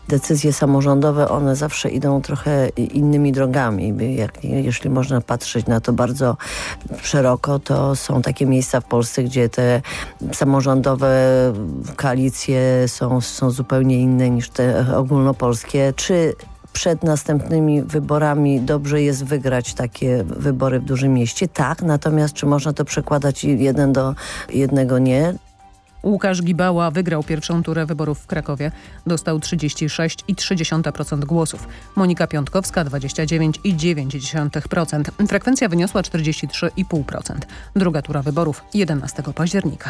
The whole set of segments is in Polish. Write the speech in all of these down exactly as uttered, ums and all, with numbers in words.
decyzje samorządowe, one zawsze idą trochę innymi drogami. Jak, jeśli można patrzeć na to bardzo szeroko, to są takie miejsca w Polsce, gdzie te samorządowe koalicje są, są zupełnie inne niż te ogólnopolskie. Czy przed następnymi wyborami dobrze jest wygrać takie wybory w dużym mieście? Tak, natomiast czy można to przekładać jeden do jednego? Nie. Łukasz Gibała wygrał pierwszą turę wyborów w Krakowie. Dostał trzydzieści sześć przecinek trzy procent głosów. Monika Piątkowska dwadzieścia dziewięć przecinek dziewięć procent. Frekwencja wyniosła czterdzieści trzy przecinek pięć procent. Druga tura wyborów jedenastego października.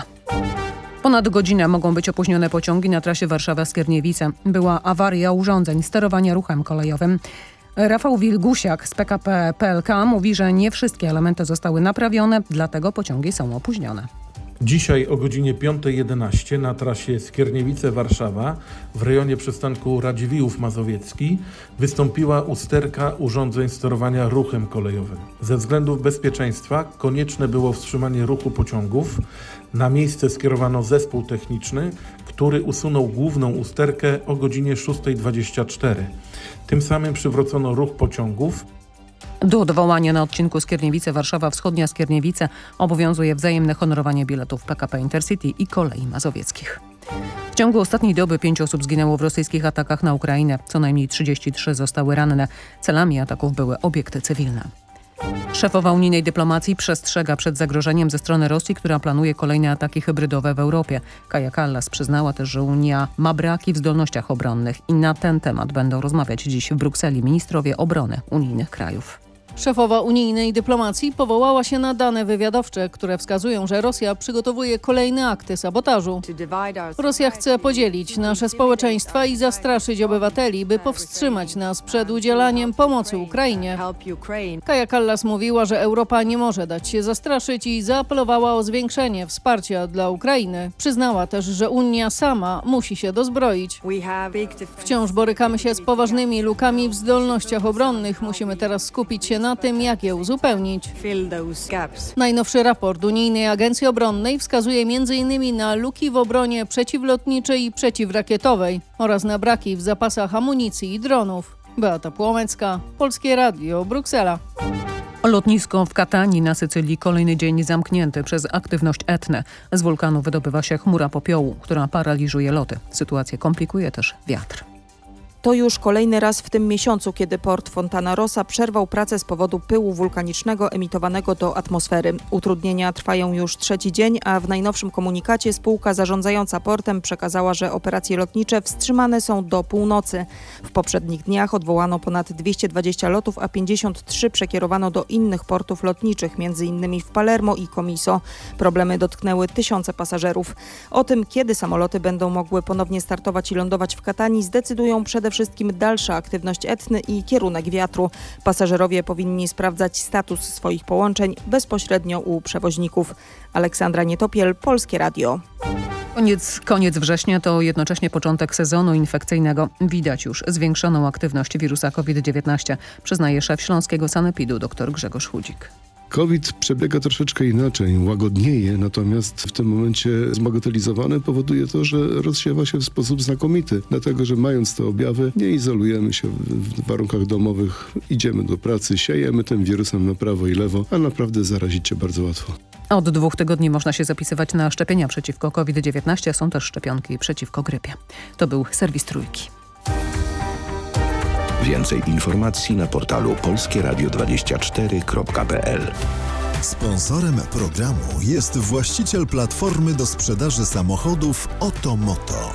Ponad godzinę mogą być opóźnione pociągi na trasie Warszawa-Skierniewice. Była awaria urządzeń sterowania ruchem kolejowym. Rafał Wilgusiak z P K P P L K mówi, że nie wszystkie elementy zostały naprawione, dlatego pociągi są opóźnione. Dzisiaj o godzinie piąta jedenaście na trasie Skierniewice-Warszawa w rejonie przystanku Radziwiłłów Mazowiecki wystąpiła usterka urządzeń sterowania ruchem kolejowym. Ze względów bezpieczeństwa konieczne było wstrzymanie ruchu pociągów. Na miejsce skierowano zespół techniczny, który usunął główną usterkę o godzinie szósta dwadzieścia cztery. Tym samym przywrócono ruch pociągów. Do odwołania na odcinku Skierniewice-Warszawa Wschodnia Skierniewice obowiązuje wzajemne honorowanie biletów P K P Intercity i Kolei Mazowieckich. W ciągu ostatniej doby pięć osób zginęło w rosyjskich atakach na Ukrainę. Co najmniej trzydzieści trzy zostały ranne. Celami ataków były obiekty cywilne. Szefowa unijnej dyplomacji przestrzega przed zagrożeniem ze strony Rosji, która planuje kolejne ataki hybrydowe w Europie. Kaja Kallas przyznała też, że Unia ma braki w zdolnościach obronnych i na ten temat będą rozmawiać dziś w Brukseli ministrowie obrony unijnych krajów. Szefowa unijnej dyplomacji powołała się na dane wywiadowcze, które wskazują, że Rosja przygotowuje kolejne akty sabotażu. Rosja chce podzielić nasze społeczeństwa i zastraszyć obywateli, by powstrzymać nas przed udzielaniem pomocy Ukrainie. Kaja Kallas mówiła, że Europa nie może dać się zastraszyć i zaapelowała o zwiększenie wsparcia dla Ukrainy. Przyznała też, że Unia sama musi się dozbroić. Wciąż borykamy się z poważnymi lukami w zdolnościach obronnych. Musimy teraz skupić się na na tym, jak je uzupełnić. Najnowszy raport Unijnej Agencji Obronnej wskazuje między innymi na luki w obronie przeciwlotniczej i przeciwrakietowej oraz na braki w zapasach amunicji i dronów. Beata Płomecka, Polskie Radio, Bruksela. Lotnisko w Katanii na Sycylii kolejny dzień zamknięty przez aktywność Etny. Z wulkanu wydobywa się chmura popiołu, która paraliżuje loty. Sytuację komplikuje też wiatr. To już kolejny raz w tym miesiącu, kiedy port Fontana Rossa przerwał pracę z powodu pyłu wulkanicznego emitowanego do atmosfery. Utrudnienia trwają już trzeci dzień, a w najnowszym komunikacie spółka zarządzająca portem przekazała, że operacje lotnicze wstrzymane są do północy. W poprzednich dniach odwołano ponad dwieście dwadzieścia lotów, a pięćdziesiąt trzy przekierowano do innych portów lotniczych, między innymi w Palermo i Comiso. Problemy dotknęły tysiące pasażerów. O tym, kiedy samoloty będą mogły ponownie startować i lądować w Katanii, zdecydują przede wszystkim wszystkim dalsza aktywność Etny i kierunek wiatru. Pasażerowie powinni sprawdzać status swoich połączeń bezpośrednio u przewoźników. Aleksandra Nietopiel, Polskie Radio. Koniec, koniec września to jednocześnie początek sezonu infekcyjnego. Widać już zwiększoną aktywność wirusa COVID dziewiętnaście, przyznaje szef Śląskiego Sanepidu dr Grzegorz Chudzik. COVID przebiega troszeczkę inaczej, łagodnieje, natomiast w tym momencie zbagatelizowany powoduje to, że rozsiewa się w sposób znakomity, dlatego że mając te objawy nie izolujemy się w warunkach domowych, idziemy do pracy, siejemy tym wirusem na prawo i lewo, a naprawdę zarazić się bardzo łatwo. Od dwóch tygodni można się zapisywać na szczepienia przeciwko COVID dziewiętnaście, są też szczepionki przeciwko grypie. To był serwis Trójki. Więcej informacji na portalu polskie radio dwadzieścia cztery kropka p l. Sponsorem programu jest właściciel platformy do sprzedaży samochodów Otomoto.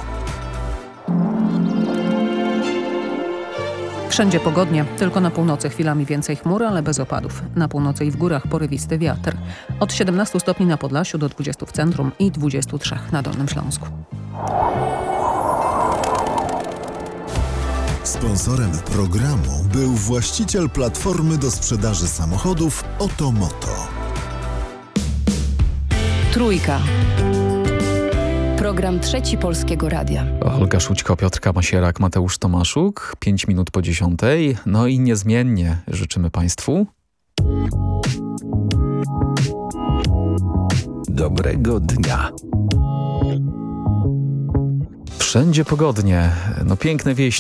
Wszędzie pogodnie, tylko na północy chwilami więcej chmur, ale bez opadów. Na północy i w górach porywisty wiatr. Od siedemnastu stopni na Podlasiu do dwudziestu w centrum i dwudziestu trzech na Dolnym Śląsku. Sponsorem programu był właściciel platformy do sprzedaży samochodów Otomoto. Trójka. Program Trzeci Polskiego Radia. Olga Szućko, Piotr Kamasierak, Mateusz Tomaszuk. Pięć minut po dziesiątej. No i niezmiennie życzymy Państwu dobrego dnia. Wszędzie pogodnie. No piękne wieści.